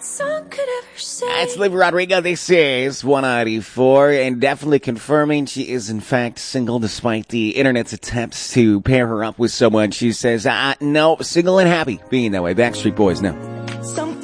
song could ever say. That's Olivia Rodrigo. This is 194, and definitely confirming she is in fact single despite the internet's attempts to pair her up with someone. She says, no, single and happy being that way. Backstreet Boys, no.